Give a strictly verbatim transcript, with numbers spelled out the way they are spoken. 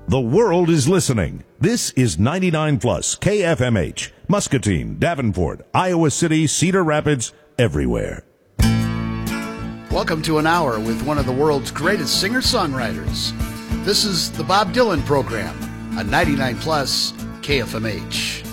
The world is listening. This is ninety-nine plus K F M H, Muscatine, Davenport, Iowa City, Cedar Rapids, everywhere. Welcome to an hour with one of the world's greatest singer-songwriters. This is the Bob Dylan Program on ninety-nine plus K F M H.